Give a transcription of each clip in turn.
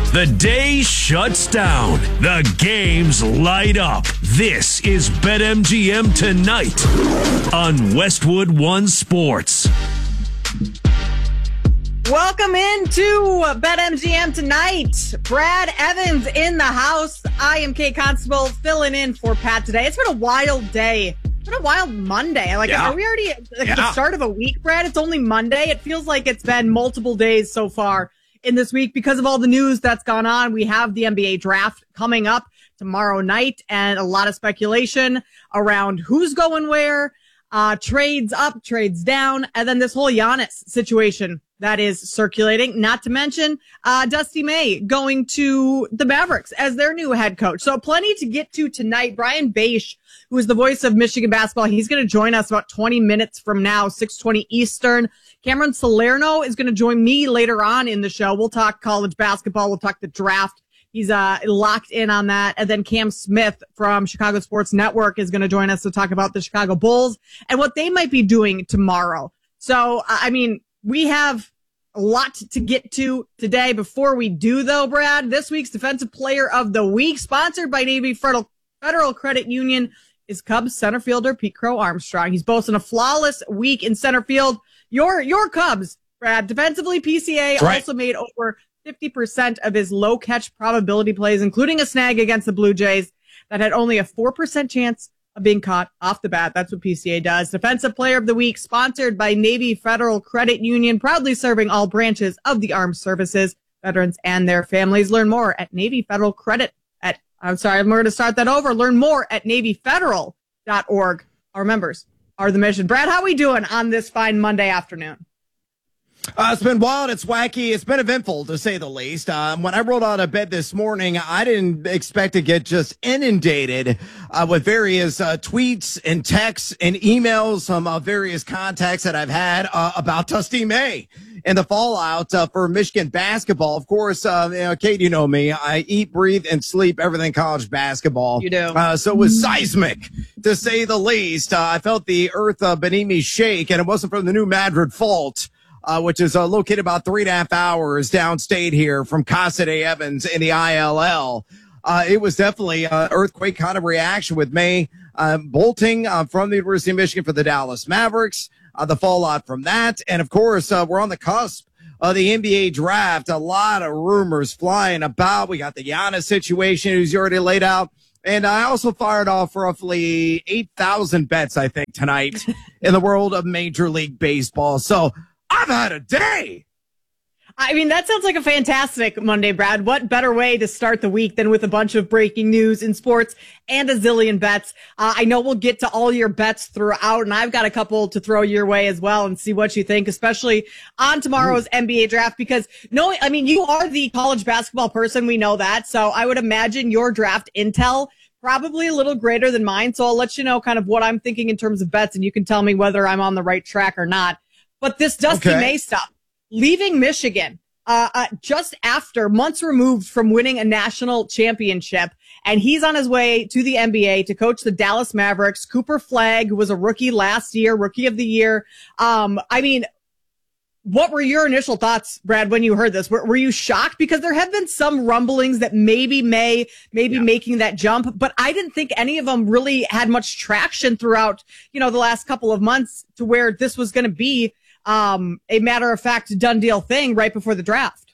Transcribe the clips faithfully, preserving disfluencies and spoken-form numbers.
The day shuts down. The games light up. This is BetMGM Tonight on Westwood One Sports. Welcome into BetMGM Tonight. Brad Evans in the house. I am Kate Constable filling in for Pat today. It's been a wild day. It's been a wild Monday. Like, yeah. Are we already at like, yeah. the start of a week, Brad? It's only Monday. It feels like it's been multiple days so far in this week because of all the news that's gone on. We have the N B A draft coming up tomorrow night and a lot of speculation around who's going where, uh, trades up, trades down, and then this whole Giannis situation that is circulating, not to mention uh Dusty May going to the Mavericks as their new head coach. So plenty to get to tonight. Brian Bache, who is the voice of Michigan basketball, he's going to join us about twenty minutes from now, six twenty Eastern. Cameron Salerno is going to join me later on in the show. We'll talk college basketball. We'll talk the draft. He's uh locked in on that. And then Cam Smith from Chicago Sports Network is going to join us to talk about the Chicago Bulls and what they might be doing tomorrow. So, I mean, we have a lot to get to today. Before we do, though, Brad, this week's Defensive Player of the Week, sponsored by Navy Federal, Federal Credit Union, is Cubs center fielder Pete Crow Armstrong. He's boasting a flawless week in center field. Your your Cubs, Brad, defensively, P C A right. also made over fifty percent of his low catch probability plays, including a snag against the Blue Jays that had only a four percent chance of being caught off the bat. That's what P C A does. Defensive Player of the Week, sponsored by Navy Federal Credit Union, proudly serving all branches of the armed services, veterans, and their families. Learn more at Navy Federal Credit at, I'm sorry, I'm going to start that over. Learn more at Navy Federal dot org. Our members are the mission. Brad, how are we doing on this fine Monday afternoon? Uh, it's been wild. It's wacky. It's been eventful, to say the least. Um, when I rolled out of bed this morning, I didn't expect to get just inundated uh, with various uh, tweets and texts and emails from uh, various contacts that I've had uh, about Dusty May and the fallout uh, for Michigan basketball. Of course, uh, you know, Kate, you know me. I eat, breathe, and sleep everything college basketball. You do. Uh, so it was seismic, to say the least. Uh, I felt the earth uh, beneath me shake, and it wasn't from the New Madrid Fault, Uh, which is uh, located about three and a half hours downstate here from Casa de Evans in the I L L. Uh, it was definitely an earthquake kind of reaction with May uh, bolting uh, from the University of Michigan for the Dallas Mavericks, uh, the fallout from that. And, of course, uh, we're on the cusp of the N B A draft. A lot of rumors flying about. We got the Giannis situation, who's already laid out. And I also fired off roughly eight thousand bets, I think, tonight in the world of Major League Baseball. So I've had a day. I mean, that sounds like a fantastic Monday, Brad. What better way to start the week than with a bunch of breaking news in sports and a zillion bets? Uh, I know we'll get to all your bets throughout, and I've got a couple to throw your way as well and see what you think, especially on tomorrow's Ooh. N B A draft, because no, I mean, you are the college basketball person. We know that. So I would imagine your draft intel probably a little greater than mine. So I'll let you know kind of what I'm thinking in terms of bets, and you can tell me whether I'm on the right track or not. But this Dusty okay. May stuff, leaving Michigan uh, uh, just after months removed from winning a national championship, and he's on his way to the N B A to coach the Dallas Mavericks. Cooper Flagg, who was a rookie last year, rookie of the year. Um, I mean, what were your initial thoughts, Brad, when you heard this? Were, were you shocked? Because there have been some rumblings that maybe May, maybe yeah. making that jump, but I didn't think any of them really had much traction throughout, you know, the last couple of months to where this was going to be um, a matter of fact, done deal thing right before the draft.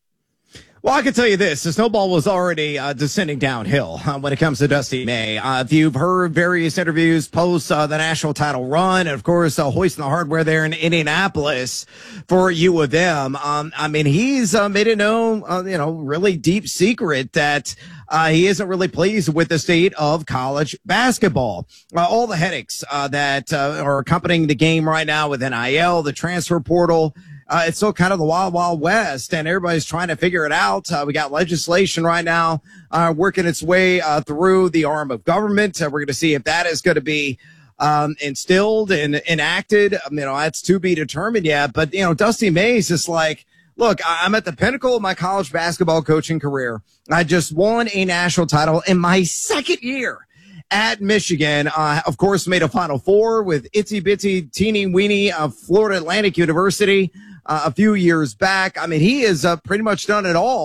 Well, I can tell you this. The snowball was already uh, descending downhill uh, when it comes to Dusty May. Uh, if you've heard various interviews post uh, the national title run, and, of course, uh, hoisting the hardware there in Indianapolis for U of M, um, I mean, he's uh, made it known, uh, you know, really deep secret that uh, he isn't really pleased with the state of college basketball. Uh, all the headaches uh, that uh, are accompanying the game right now with N I L, the transfer portal, Uh, it's still kind of the wild, wild west, and everybody's trying to figure it out. Uh, we got legislation right now uh, working its way uh, through the arm of government. Uh, we're going to see if that is going to be um, instilled and enacted. Um, you know, that's to be determined yet. But, you know, Dusty May is just like, look, I'm at the pinnacle of my college basketball coaching career. I just won a national title in my second year at Michigan. Uh, of course, made a Final Four with itsy bitsy teeny weeny of Florida Atlantic University uh, a few years back. I mean, he has uh, pretty much done it all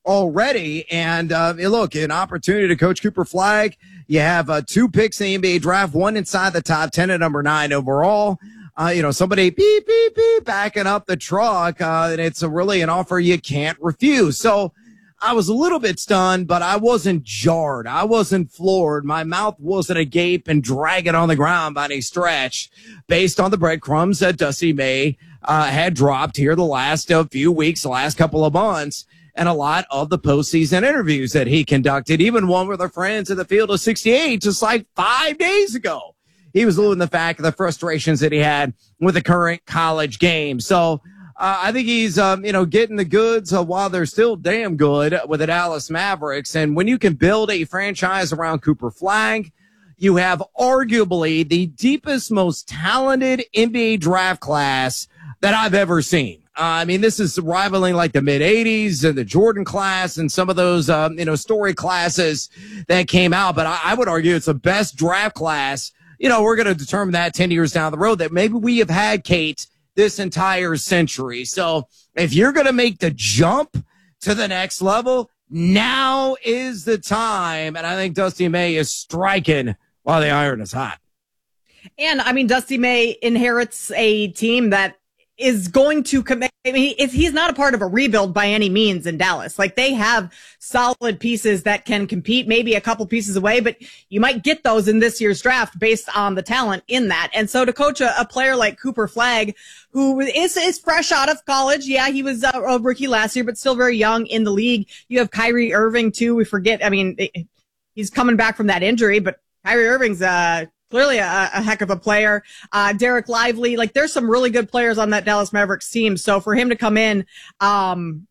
already. And uh, look, an opportunity to coach Cooper Flagg. You have uh, two picks in the N B A draft, one inside the top ten at number nine overall. Uh, you know, somebody beep, beep, beep, backing up the truck. Uh, and it's a really an offer you can't refuse. So I was a little bit stunned, but I wasn't jarred. I wasn't floored. My mouth wasn't agape and dragging on the ground by any stretch based on the breadcrumbs that Dusty May uh, had dropped here the last uh, few weeks, the last couple of months, and a lot of the postseason interviews that he conducted, even one with our friends at the Field of sixty-eight just like five days ago. He was alluding to the fact of the frustrations that he had with the current college game. So uh, I think he's, um, you know, getting the goods uh, while they're still damn good with the Dallas Mavericks. And when you can build a franchise around Cooper Flagg, you have arguably the deepest, most talented N B A draft class that I've ever seen. Uh, I mean, this is rivaling like the mid eighties and the Jordan class and some of those, um, you know, story classes that came out. But I, I would argue it's the best draft class. You know, we're going to determine that ten years down the road that maybe we have had, Kate, this entire century. So if you're going to make the jump to the next level, now is the time. And I think Dusty May is striking while the iron is hot. And I mean, Dusty May inherits a team that is going to commit. I mean, if he's not a part of a rebuild by any means in Dallas, like they have solid pieces that can compete, maybe a couple pieces away, but you might get those in this year's draft based on the talent in that. And so to coach a, a player like Cooper Flagg, who is, is fresh out of college. Yeah, he was a, a rookie last year, but still very young in the league. You have Kyrie Irving too. We forget. I mean, it, he's coming back from that injury, but Kyrie Irving's, uh, Clearly a, a heck of a player. Uh, Derek Lively, like there's some really good players on that Dallas Mavericks team. So for him to come in, um,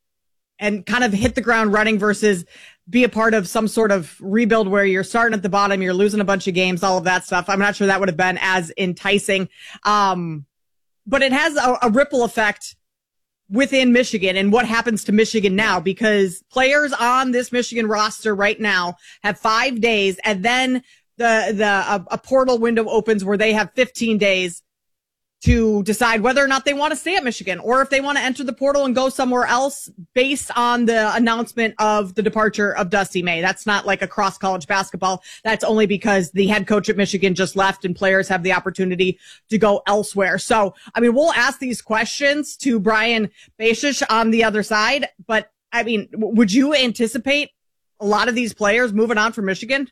and kind of hit the ground running versus be a part of some sort of rebuild where you're starting at the bottom, you're losing a bunch of games, all of that stuff. I'm not sure that would have been as enticing. Um, but it has a, a ripple effect within Michigan and what happens to Michigan now, because players on this Michigan roster right now have five days and then the, the, a, a portal window opens where they have fifteen days to decide whether or not they want to stay at Michigan or if they want to enter the portal and go somewhere else based on the announcement of the departure of Dusty May. That's not like across college basketball. That's only because the head coach at Michigan just left and players have the opportunity to go elsewhere. So, I mean, we'll ask these questions to Brian Basish on the other side, but I mean, would you anticipate a lot of these players moving on from Michigan?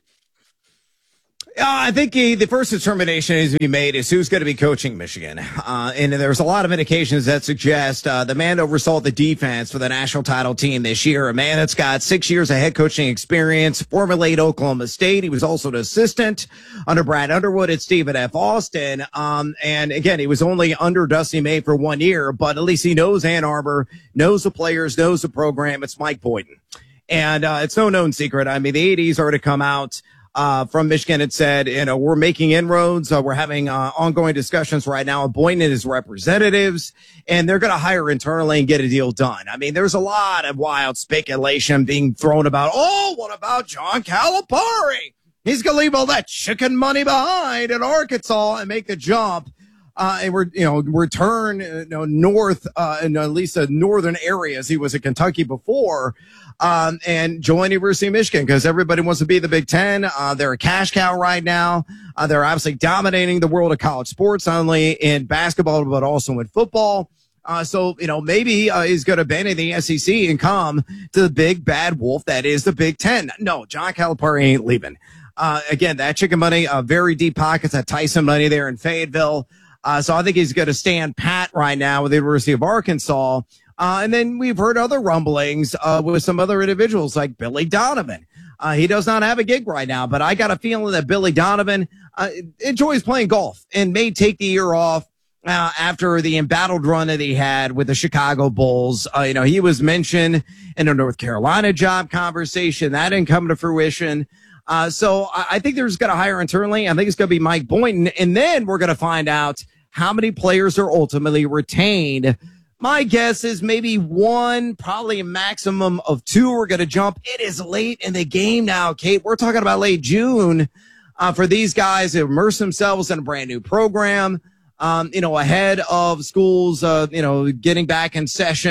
Uh, I think he, the first determination is to be made is who's going to be coaching Michigan. Uh, and there's a lot of indications that suggest uh, the man oversaw the defense for the national title team this year, a man that's got six years of head coaching experience, formerly at Oklahoma State. He was also an assistant under Brad Underwood at Stephen F. Austin. Um, and again, he was only under Dusty May for one year, but at least he knows Ann Arbor, knows the players, knows the program. It's Mike Boynton. And uh, it's no known secret. I mean, the eighties are to come out. Uh, from Michigan, it said, you know, we're making inroads. Uh, we're having uh, ongoing discussions right now with Boynton and his representatives, and they're going to hire internally and get a deal done. I mean, there's a lot of wild speculation being thrown about, oh, what about John Calipari? He's going to leave all that chicken money behind in Arkansas and make the jump. Uh, and we're, you know, return, you know, north, uh, in at least the northern areas. He was at Kentucky before, um, and join University of Michigan because everybody wants to be the Big Ten. Uh, they're a cash cow right now. Uh, they're obviously dominating the world of college sports, not only in basketball, but also in football. Uh, so, you know, maybe, uh, he's going to abandon the S E C and come to the big bad wolf that is the Big Ten. No, John Calipari ain't leaving. Uh, again, that chicken money, uh, very deep pockets, that Tyson money there in Fayetteville. Uh, so I think he's going to stand pat right now with the University of Arkansas. Uh, and then we've heard other rumblings, uh, with some other individuals like Billy Donovan. Uh, he does not have a gig right now, but I got a feeling that Billy Donovan, uh, enjoys playing golf and may take the year off, uh, after the embattled run that he had with the Chicago Bulls. Uh, you know, he was mentioned in a North Carolina job conversation. That didn't come to fruition. Uh, so I, I think they're just going to hire internally. I think it's going to be Mike Boynton. And then we're going to find out how many players are ultimately retained. My guess is maybe one, probably a maximum of two are going to jump. It is late in the game now, Kate. We're talking about late June, uh, for these guys to immerse themselves in a brand new program. Um, you know, ahead of schools, uh, you know, getting back in session,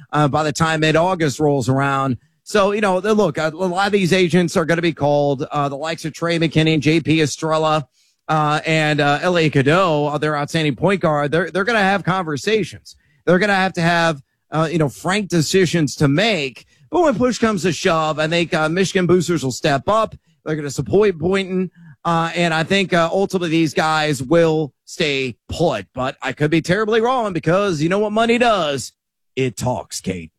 uh, by the time mid-August rolls around. So, you know, look, a lot of these agents are going to be called, uh, the likes of Trey McKinney, J P Estrella, uh, and, uh, L A Cadeau, their outstanding point guard. They're, they're going to have conversations. They're going to have to have, uh, you know, frank decisions to make. But when push comes to shove, I think, uh, Michigan boosters will step up. They're going to support Boynton. Uh, and I think, uh, ultimately these guys will stay put, but I could be terribly wrong because you know what money does? It talks, Kate.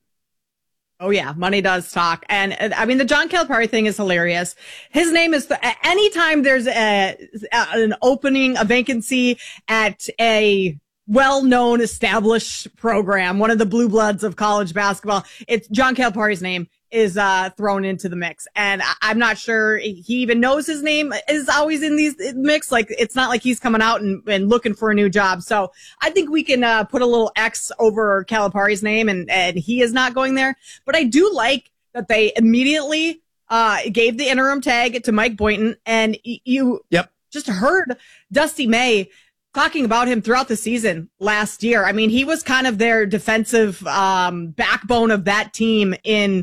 Oh, yeah. Money does talk. And uh, I mean, the John Calipari thing is hilarious. His name is the, anytime there's a, a, an opening, a vacancy at a well-known established program, one of the blue bloods of college basketball, it's John Calipari's name is uh thrown into the mix. And I, I'm not sure he even knows his name is always in these mix. Like, it's not like he's coming out and, and looking for a new job. So I think we can uh put a little X over Calipari's name, and, and he is not going there. But I do like that they immediately uh gave the interim tag to Mike Boynton, and y- you yep. just heard Dusty May talking about him throughout the season last year. I mean, he was kind of their defensive um backbone of that team in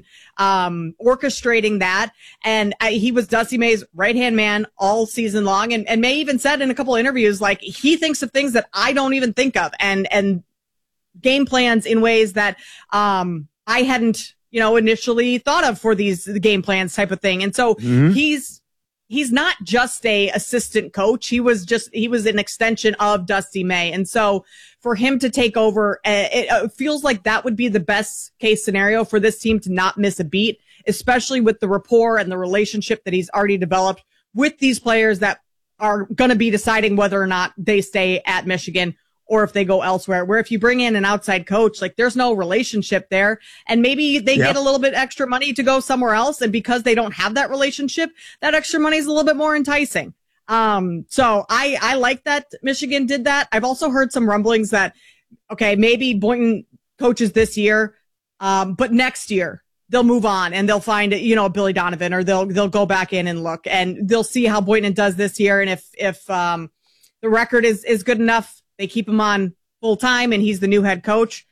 um orchestrating that. And uh, he was Dusty May's right-hand man all season long. And, and May even said in a couple of interviews, like, he thinks of things that I don't even think of, and, and game plans in ways that um I hadn't, you know, initially thought of for these game plans type of thing. And so mm-hmm. he's He's not just a assistant coach. He was just, he was an extension of Dusty May. And so for him to take over, uh, it uh, feels like that would be the best case scenario for this team to not miss a beat, especially with the rapport and the relationship that he's already developed with these players that are going to be deciding whether or not they stay at Michigan or if they go elsewhere. Where if you bring in an outside coach, like, there's no relationship there, and maybe they yep. get a little bit extra money to go somewhere else. And because they don't have that relationship, that extra money is a little bit more enticing. Um, so I, I like that Michigan did that. I've also heard some rumblings that, okay, maybe Boynton coaches this year, um, but next year they'll move on and they'll find, you know, Billy Donovan, or they'll, they'll go back in and look, and they'll see how Boynton does this year. And if, if, um, the record is, is good enough, they keep him on full time and he's the new head coach,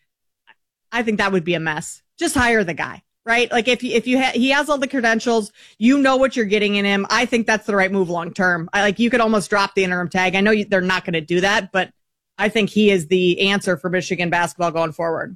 I think that would be a mess. Just hire the guy, right? Like, if you, if you ha- he has all the credentials, you know what you're getting in him. I think that's the right move long term. I, like, you could almost drop the interim tag. I know you, they're not going to do that, but I think he is the answer for Michigan basketball going forward.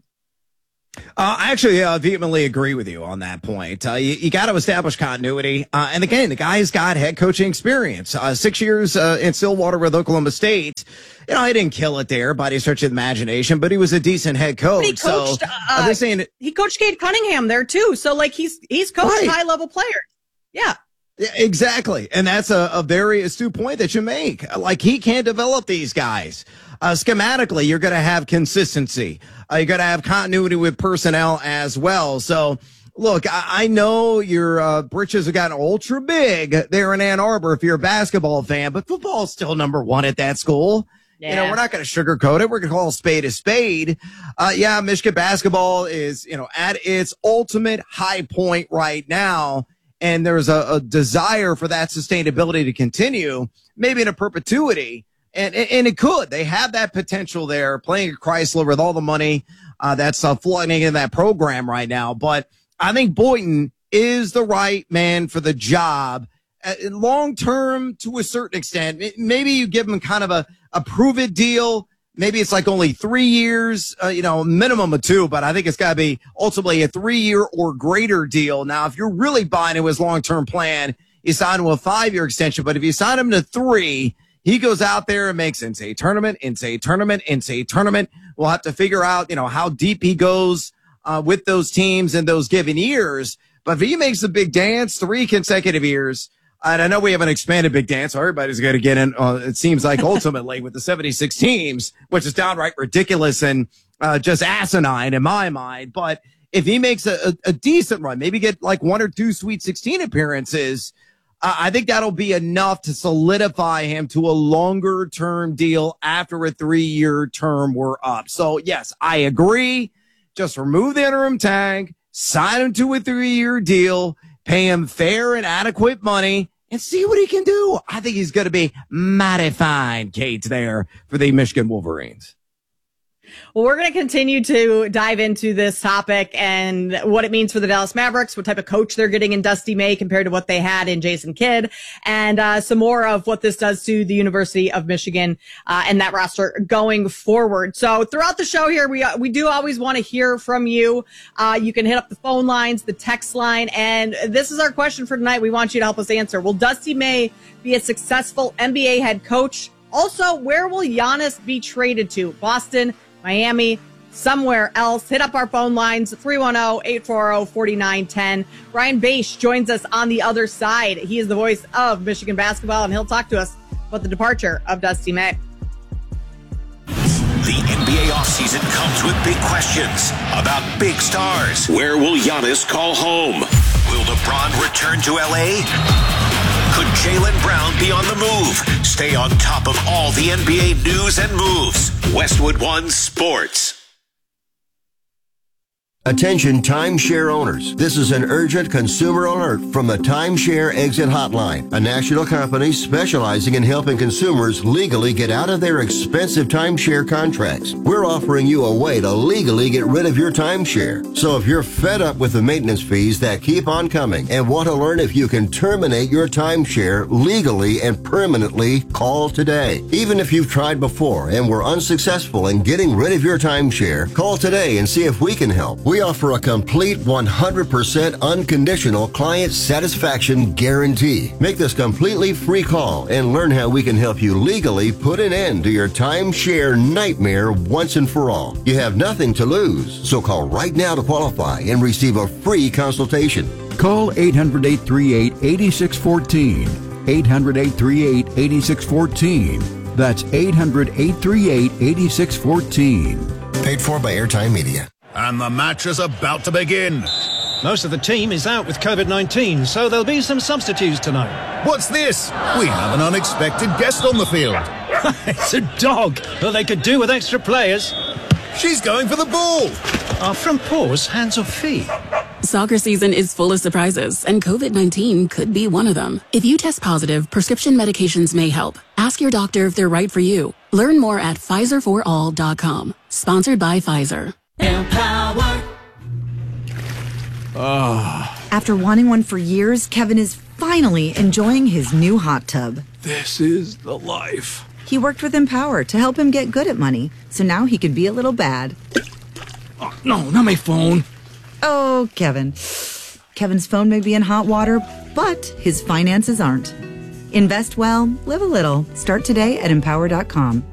Uh, I actually uh, vehemently agree with you on that point. Uh, you, you got to establish continuity. Uh, and again, the guy's got head coaching experience. Uh, six years uh, in Stillwater with Oklahoma State. You know, he didn't kill it there by any stretch of the imagination, but he was a decent head coach. He coached, so uh, they're saying he coached Cade Cunningham there too. So, like, he's he's coached right. high level players. Yeah. Yeah, exactly. And that's a, a very astute point that you make. Like, he can't develop these guys. Uh, schematically, you're going to have consistency. Uh, you're going to have continuity with personnel as well. So, look, I, I know your uh, britches have gotten ultra big there in Ann Arbor if you're a basketball fan, but football is still number one at that school. Yeah. You know, we're not going to sugarcoat it. We're going to call a spade a spade. Uh, yeah, Michigan basketball is, you know, at its ultimate high point right now. And there's a, a desire for that sustainability to continue, maybe in a perpetuity. And, and it could. They have that potential there, playing at Chrysler with all the money uh, that's uh, flooding in that program right now. But I think Boynton is the right man for the job. Uh, long term, to a certain extent, maybe you give him kind of a, a prove it deal. Maybe it's like only three years, uh, you know, minimum of two, but I think it's got to be ultimately a three year or greater deal. Now, if you're really buying into his long term plan, you sign him a five year extension. But if you sign him to three, he goes out there and makes N C double A tournament, N C double A tournament, N C double A tournament. We'll have to figure out, you know, how deep he goes uh, with those teams in those given years. But if he makes the big dance three consecutive years, and I know we have an expanded big dance, so everybody's going to get in, uh, it seems like, ultimately, with the seventy-six teams, which is downright ridiculous and uh, just asinine in my mind. But if he makes a, a, a decent run, maybe get like one or two Sweet sixteen appearances, uh, I think that'll be enough to solidify him to a longer-term deal after a three-year term were up. So, yes, I agree. Just remove the interim tag, sign him to a three-year deal, pay him fair and adequate money, and see what he can do. I think he's going to be mighty fine, Kate, there for the Michigan Wolverines. Well, we're going to continue to dive into this topic and what it means for the Dallas Mavericks, what type of coach they're getting in Dusty May compared to what they had in Jason Kidd, and uh, some more of what this does to the University of Michigan uh, and that roster going forward. So throughout the show here, we uh, we do always want to hear from you. Uh, you can hit up the phone lines, the text line, and this is our question for tonight. We want you to help us answer. Will Dusty May be a successful N B A head coach? Also, where will Giannis be traded to? Boston, Miami, somewhere else? Hit up our phone lines, three one zero, eight four zero, four nine one zero. Ryan Bache joins us on the other side. He is the voice of Michigan basketball, and he'll talk to us about the departure of Dusty May. The N B A offseason comes with big questions about big stars. Where will Giannis call home? Will LeBron return to L A? Could Jaylen Brown be on the move? Stay on top of all the N B A news and moves. Westwood One Sports. Attention timeshare owners. This is an urgent consumer alert from the Timeshare Exit Hotline, a national company specializing in helping consumers legally get out of their expensive timeshare contracts. We're offering you a way to legally get rid of your timeshare. So if you're fed up with the maintenance fees that keep on coming and want to learn if you can terminate your timeshare legally and permanently, call today. Even if you've tried before and were unsuccessful in getting rid of your timeshare, call today and see if we can help. We We offer a complete one hundred percent unconditional client satisfaction guarantee. Make this completely free call and learn how we can help you legally put an end to your timeshare nightmare once and for all. You have nothing to lose, so call right now to qualify and receive a free consultation. Call eight hundred, eight three eight, eight six one four. eight hundred, eight three eight, eight six one four. That's eight hundred, eight three eight, eight six one four. Paid for by Airtime Media. And the match is about to begin. Most of the team is out with COVID nineteen, so there'll be some substitutes tonight. What's this? We have an unexpected guest on the field. It's a dog. Well, they could do with extra players. She's going for the ball. Are front paws hands or feet? Soccer season is full of surprises, and COVID nineteen could be one of them. If you test positive, prescription medications may help. Ask your doctor if they're right for you. Learn more at Pfizer for all dot com. Sponsored by Pfizer. Empower. Oh. After wanting one for years, Kevin is finally enjoying his new hot tub. This is the life. He worked with Empower to help him get good at money, so now he can be a little bad. Oh, no, not my phone. Oh, Kevin. Kevin's phone may be in hot water, but his finances aren't. Invest well, live a little. Start today at empower dot com.